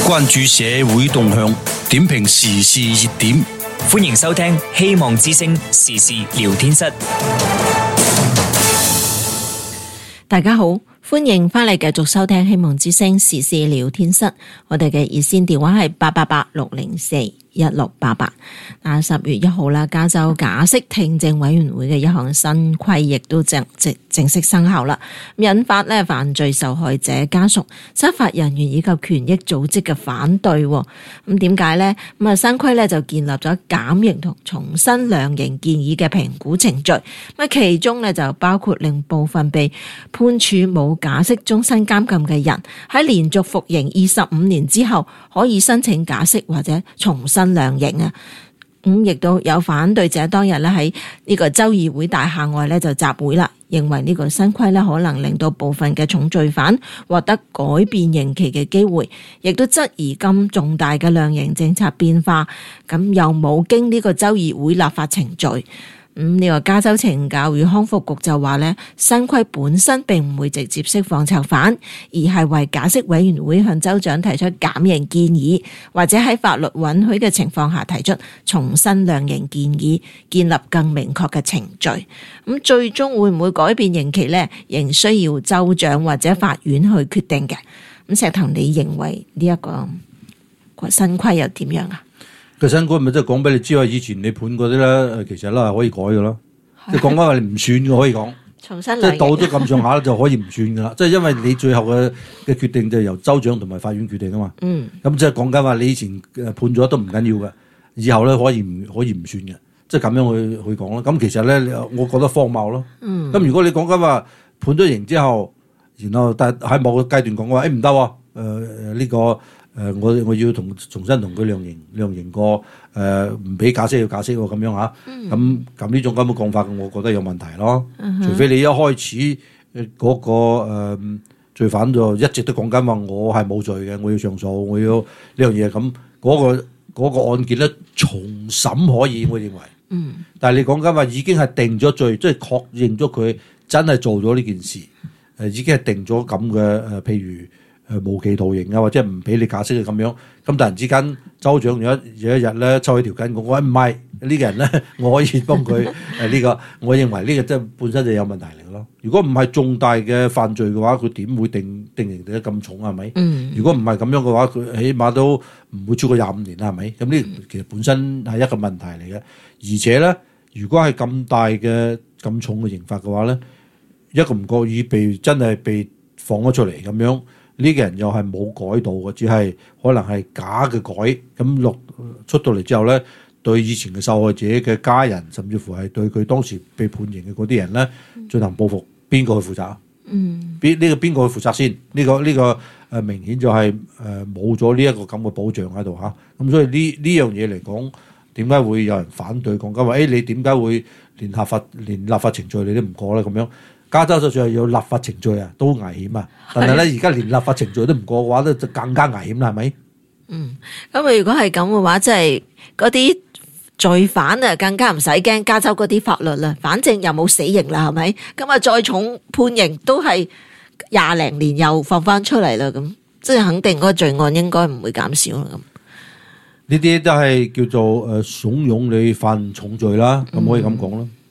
關注社會動向，點評時事熱點。 歡迎收聽希望之聲時事聊天室。 大家好，歡迎翻嚟繼續收聽希望之聲時事聊天室。我哋嘅熱線電話係888-604-1688。10月1號啦，加州假釋聽證委員會嘅一項新規亦都正式生效啦，引發咧犯罪受害者家屬、執法人員以及權益組織嘅反對。咁點解呢？新規咧就建立咗減刑同重新量刑建議嘅評估程序。其中咧就包括令部分被判處冇假釋終身監禁嘅人喺連續服刑25年之後，可以申請假釋或者重新量刑啊。亦都有反對者當日咧喺呢個州議會大廈外咧就集會啦，認為呢個新規咧可能令到部分嘅重罪犯獲得改變刑期嘅機會，亦都質疑咁重大嘅量刑政策變化，咁又冇經呢個州議會立法程序。呢個加州懲教與康復局就話咧，新規本身並唔會直接釋放囚犯，而係為假釋委員會向州長提出減刑建議，或者喺法律允許嘅情況下提出重新量刑建議，建立更明確嘅程序。最終會唔會改變刑期呢？仍需要州長或者法院去決定嘅。石頭，你認為呢一個新規又點樣啊？ 個新規咪即係講俾你知，以前你判嗰啲咧，其實咧係可以改嘅咯。即係講緊話你唔算嘅可以講， 重新即係到咗咁上下就可以唔算噶啦。即係因為你最後嘅決定就由州長同埋法院決定啊嘛。咁即係講緊話你以前判咗都唔緊要嘅，以後咧可以唔算嘅。即係咁樣去講咯。咁其實咧，我覺得荒謬咯。咁如果你講緊話判咗刑之後，然後但係喺某個階段講話，唔得喎，呢個。我要重新同佢量刑過，唔俾假釋要假釋喎，咁樣嚇。咁呢種咁嘅講法，我覺得有問題咯。除非你一開始嗰個罪犯就一直都講緊話，我係冇罪嘅，我要上訴，我要呢樣嘢咁，嗰個案件咧重審可以，我認為。但係你講緊話已經係定咗罪，即係確認咗佢真係做咗呢件事，已經係定咗咁嘅譬如。無期徒刑啊，或者唔俾你假釋嘅咁樣，咁突然之間州長有一日咧抽起條筋，我話唔係呢個人咧，我可以幫佢呢個，我認為呢個真係本身就有問題嚟咯。如果唔係重大嘅犯罪嘅話，佢點會定刑得咁重啊？係咪？如果唔係咁樣嘅話，佢起碼都唔會超過25年啦，係咪？咁呢其實本身係一個問題嚟嘅，而且咧，如果係咁大嘅咁重嘅刑罰嘅話咧，一個唔覺意真係被放咗出嚟咁樣。呢個人又係冇改到嘅，只係可能係假嘅改，咁出到嚟之後咧，對以前嘅受害者嘅家人，甚至乎係對佢當時被判刑嘅嗰啲人咧，進行報復，邊個去負責？邊個去負責先？呢個明顯就係冇咗呢一個咁嘅保障喺度嚇。咁所以呢樣嘢嚟講，點解會有人反對講緊話？你點解會連立法程序你都唔過咧？咁樣？加州就算係有立法程序啊，都危險啊！但係咧，而家連立法程序都唔過嘅話咧，就更加危險啦，係咪？ 咁如果係咁嘅話，即係嗰啲罪犯啊，更加唔使驚加州嗰啲法律啦。反正又冇死刑啦，係咪？咁啊，再重判刑都係20零年又放翻出嚟啦。咁即係肯定嗰個罪案應該唔會減少啦。咁呢啲都係叫做慫恿你犯重罪啦，咁可以咁講啦。